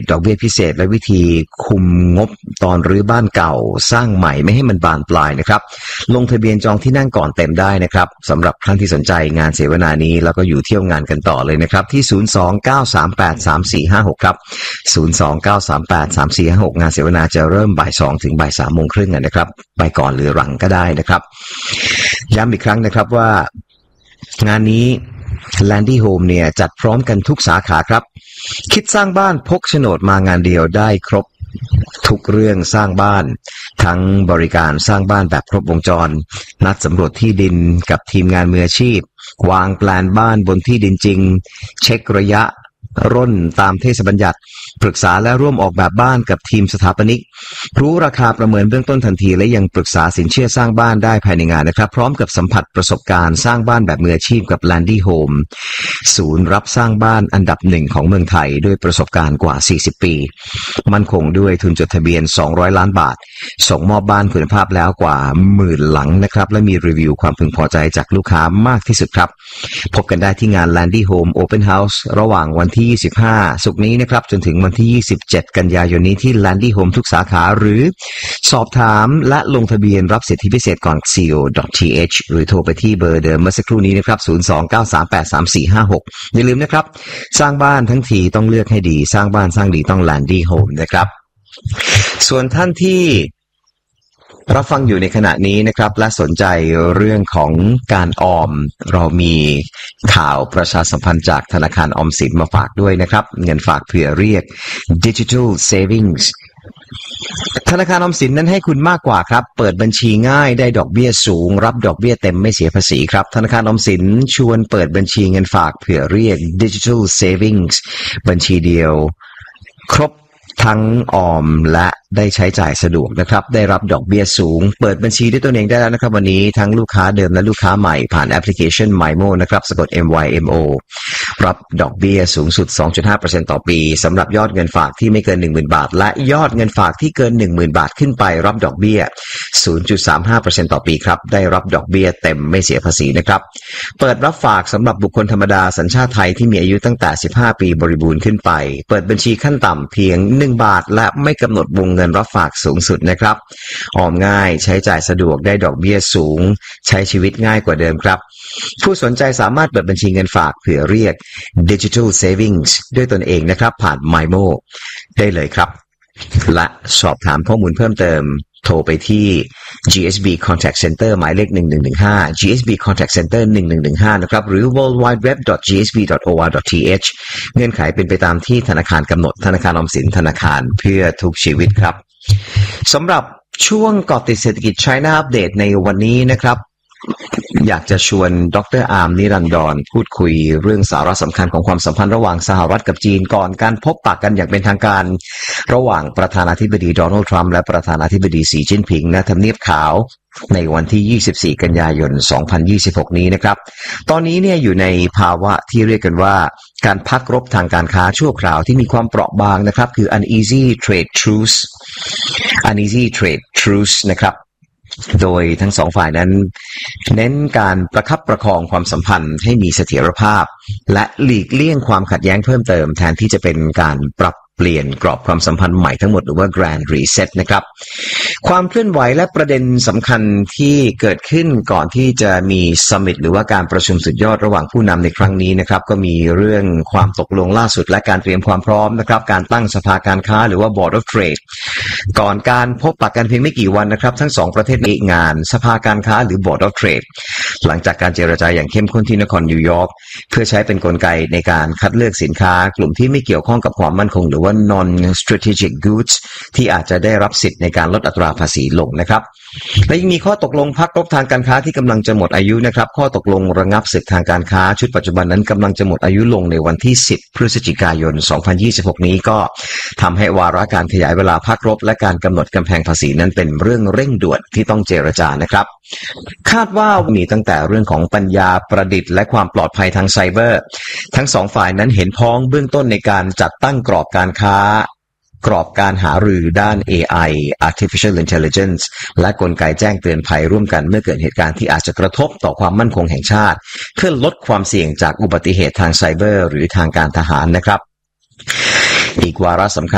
ดอกเบี้ยพิเศษและวิธีคุมงบตอนรื้อบ้านเก่าสร้างใหม่ไม่ให้มันบานปลายนะครับลงทะเบียนจองที่นั่งก่อนเต็มได้นะครับสำหรับท่านที่สนใจงานเสวนานี้แล้วก็อยู่เที่ยวงานกันต่อเลยนะครับที่029383456ครับ029383456งานเสวนาจะเริ่มบ่าย 2 ถึงบ่าย 3 โมงครึ่งนะครับไปก่อนหรือหลังก็ได้นะครับย้ำอีกครั้งนะครับว่างานนี้Landy Home เนี่ยจัดพร้อมกันทุกสาขาครับคิดสร้างบ้านพกโฉนดมางานเดียวได้ครบทุกเรื่องสร้างบ้านทั้งบริการสร้างบ้านแบบครบวงจรนัดสำรวจที่ดินกับทีมงานมืออาชีพวางแปลนบ้านบนที่ดินจริงเช็คระยะร่นตามเทศบัญญัติปรึกษาและร่วมออกแบบบ้านกับทีมสถาปนิกรู้ราคาประเมินเบื้องต้นทันทีและยังปรึกษาสินเชื่อสร้างบ้านได้ภายในงานนะครับพร้อมกับสัมผัสประสบการณ์สร้างบ้านแบบมืออาชีพกับ Landy Home ศูนย์รับสร้างบ้านอันดับหนึ่งของเมืองไทยด้วยประสบการณ์กว่า40ปีมั่นคงด้วยทุนจดทะเบียน200ล้านบาทส่งมอบบ้านคุณภาพแล้วกว่า10,000หลังนะครับและมีรีวิวความพึงพอใจจากลูกค้ามากที่สุดครับพบกันได้ที่งาน Landy Home Open House ระหว่างวันที่25ศุกร์นี้นะครับจนถึงวันที่27กันยายนนี้ที่ Landy Home ทุกสาขาหรือสอบถามและลงทะเบียนรับสิทธิพิเศษก่อน co.th หรือโทรไปที่เบอร์เดิมเมื่อสักครู่นี้นะครับ029383456อย่าลืมนะครับสร้างบ้านทั้งทีต้องเลือกให้ดีสร้างบ้านสร้างดีต้อง Landy Home นะครับส่วนท่านที่รับฟังอยู่ในขณะนี้นะครับและสนใจเรื่องของการออมเรามีข่าวประชาสัมพันธ์จากธนาคารออมสินมาฝากด้วยนะครับเงินฝากเผื่อเรียก Digital Savings ธนาคารออมสินนั้นให้คุณมากกว่าครับเปิดบัญชีง่ายได้ดอกเบี้ยสูงรับดอกเบี้ยเต็มไม่เสียภาษีครับธนาคารออมสินชวนเปิดบัญชีเงินฝากเผื่อเรียก Digital Savings บัญชีเดียวครบทั้งออมและได้ใช้จ่ายสะดวกนะครับได้รับดอกเบี้ยสูงเปิดบัญชีด้วยตัวเองได้แล้วนะครับวันนี้ทั้งลูกค้าเดิมและลูกค้าใหม่ผ่านแอปพลิเคชัน MyMo นะครับสะกด MYMO รับดอกเบี้ยสูงสุด 2.5% ต่อปีสำหรับยอดเงินฝากที่ไม่เกิน 10,000 บาทและยอดเงินฝากที่เกิน 10,000 บาทขึ้นไปรับดอกเบี้ย 0.35% ต่อปีครับได้รับดอกเบี้ยเต็มไม่เสียภาษีนะครับเปิดรับฝากสำหรับบุคคลธรรมดาสัญชาติไทยที่มีอายุตั้งแต่15ปีบริบูรณ์ขึ้นไปเปิดบัญชีขั้นต่ำเพียง1 บาทและไม่กำหนดวงเงินรับฝากสูงสุดนะครับออมง่ายใช้จ่ายสะดวกได้ดอกเบี้ยสูงใช้ชีวิตง่ายกว่าเดิมครับผู้สนใจสามารถเปิดบัญชีเงินฝากเผื่อเรียก Digital Savings ด้วยตนเองนะครับผ่าน MyMo ได้เลยครับและสอบถามข้อมูลเพิ่มเติมโทรไปที่ GSB Contact Center หมายเลข1115 GSB Contact Center 1115นะครับหรือ worldwideweb.gsb.or.th เงื่อนไขเป็นไปตามที่ธนาคารกำหนดธนาคารออมสินธนาคารเพื่อทุกชีวิตครับสำหรับช่วงเกาะติดเศรษฐกิจ China Update ในวันนี้นะครับอยากจะชวนดร.อาร์มนิรันดรพูดคุยเรื่องสาระสำคัญของความสัมพันธ์ระหว่างสหรัฐกับจีนก่อนการพบปะกันอย่างเป็นทางการระหว่างประธานาธิบดีโดนัลด์ทรัมป์และประธานาธิบดีสีจิ้นผิงณทำเนียบขาวในวันที่24กันยายน2026นี้นะครับตอนนี้เนี่ยอยู่ในภาวะที่เรียกกันว่าการพักรบทางการค้าชั่วคราวที่มีความเปราะบางนะครับคือ uneasy trade truce นะครับโดยทั้งสองฝ่ายนั้นเน้นการประคับประคองความสัมพันธ์ให้มีเสถียรภาพและหลีกเลี่ยงความขัดแย้งเพิ่มเติมแทนที่จะเป็นการปรับเปลี่ยนกรอบความสัมพันธ์ใหม่ทั้งหมดหรือว่า Grand Reset นะครับความเคลื่อนไหวและประเด็นสำคัญที่เกิดขึ้นก่อนที่จะมีซัมมิตหรือว่าการประชุมสุดยอดระหว่างผู้นำในครั้งนี้นะครับก็มีเรื่องความตกลงล่าสุดและการเตรียมความพร้อมนะครับการตั้งสภาการค้าหรือว่า Board of Trade ก่อนการพบปะกันเพียงไม่กี่วันนะครับทั้งสองประเทศมีงานสภาการค้าหรือ Board of Trade หลังจากการเจรจาอย่างเข้มข้นที่นครนิวยอร์กเพื่อใช้เป็นกลไกในการคัดเลือกสินค้ากลุ่มที่ไม่เกี่ยวข้องกับความมั่นคงหรือว่า non-strategic goods ที่อาจจะได้รับสิทธิ์ในการลดอัตราภาษีลงนะครับและยังมีข้อตกลงพักรบทางการค้าที่กำลังจะหมดอายุนะครับข้อตกลงระงับศึกทางการค้าชุดปัจจุบันนั้นกำลังจะหมดอายุลงในวันที่10พฤศจิกายน2026นี้ก็ทำให้วาระการขยายเวลาพักรบและการกำหนดกำแพงภาษีนั้นเป็นเรื่องเร่งด่วนที่ต้องเจรจานะครับคาดว่ามีตั้งแต่เรื่องของปัญญาประดิษฐ์และความปลอดภัยทางไซเบอร์ทั้งสองฝ่ายนั้นเห็นพ้องเบื้องต้นในการจัดตั้งกรอบการค้ากรอบการหารือด้าน AI Artificial Intelligence และกลไกแจ้งเตือนภัยร่วมกันเมื่อเกิดเหตุการณ์ที่อาจจะกระทบต่อความมั่นคงแห่งชาติเพื่อลดความเสี่ยงจากอุบัติเหตุทางไซเบอร์หรือทางการทหารนะครับอีกวาระสำคัญ